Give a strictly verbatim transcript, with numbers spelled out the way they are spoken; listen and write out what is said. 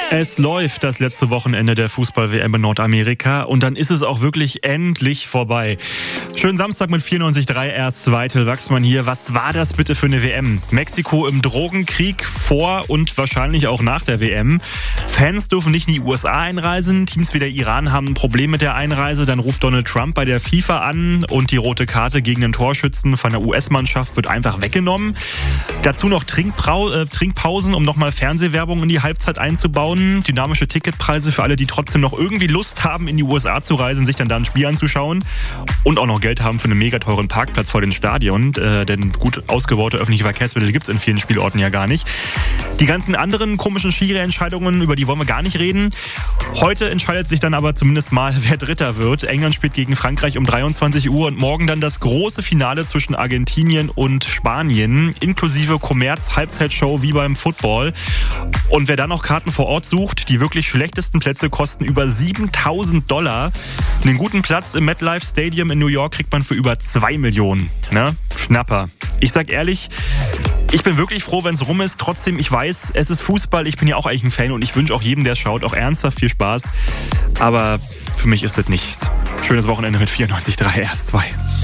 Es läuft das letzte Wochenende der Fußball-W M in Nordamerika und dann ist es auch wirklich endlich vorbei. Schönen Samstag mit vierundneunzig Komma drei erst Weitel Wachsmann hier. Was war das bitte für eine W M? Mexiko im Drogenkrieg vor und wahrscheinlich auch nach der W M. Fans dürfen nicht in die U S A einreisen. Teams wie der Iran haben ein Problem mit der Einreise. Dann ruft Donald Trump bei der FIFA an und die rote Karte gegen den Torschützen von der U S-Mannschaft wird einfach weggenommen. Dazu noch Trinkbrau- äh, Trinkpausen, um nochmal Fernsehwerbung in die Halbzeit einzubauen. Dynamische Ticketpreise für alle, die trotzdem noch irgendwie Lust haben, in die U S A zu reisen, sich dann da ein Spiel anzuschauen und auch noch Geld haben für einen mega teuren Parkplatz vor den Stadien, äh, denn gut ausgebaute öffentliche Verkehrsmittel gibt es in vielen Spielorten ja gar nicht. Die ganzen anderen komischen Schiri-Entscheidungen, über die wollen wir gar nicht reden. Heute entscheidet sich dann aber zumindest mal, wer Dritter wird. England spielt gegen Frankreich um dreiundzwanzig Uhr und morgen dann das große Finale zwischen Argentinien und Spanien, inklusive Kommerz-Halbzeitshow wie beim Football. Und wer da noch Karten vor Ort sucht, die wirklich schlechtesten Plätze kosten über siebentausend Dollar. Einen guten Platz im MetLife Stadium in New York kriegt man für über zwei Millionen. Ne? Schnapper. Ich sag ehrlich, ich bin wirklich froh, wenn es rum ist. Trotzdem, ich weiß, es ist Fußball. Ich bin ja auch eigentlich ein Fan und ich wünsche auch jedem, der es schaut, auch ernsthaft viel Spaß. Aber für mich ist das nichts. Schönes Wochenende mit vierundneunzig Komma drei erst zwei.